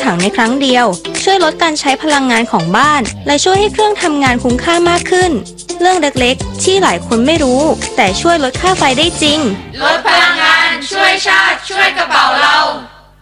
ถังในครั้งเดียวช่วยลดการใช้พลังงานของบ้านและช่วยให้เครื่องทำงานคุ้มค่ามากขึ้นเรื่องเล็กๆที่หลายคนไม่รู้แต่ช่วยลดค่าไฟได้จริงลดพลังงานช่วยชาติช่วยกระเป๋าเรา